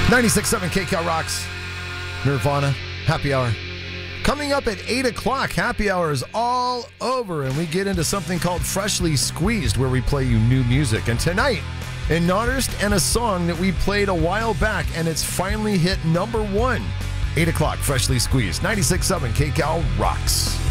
96.7 KCal Rocks, Nirvana, Happy Hour. Coming up at 8 o'clock, Happy Hour is all over, and we get into something called Freshly Squeezed, where we play you new music. And tonight, an artist and a song that we played a while back, and it's finally hit number 1. 8 o'clock, Freshly Squeezed, 96.7 KCal Rocks.